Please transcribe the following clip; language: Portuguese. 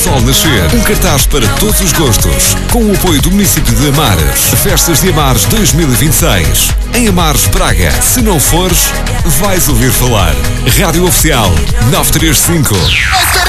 Sol Nascer, um cartaz para todos os gostos, com o apoio do município de Amares. Festas de Amares 2026. Em Amares, Braga. Se não fores, vais ouvir falar. Rádio Oficial 935.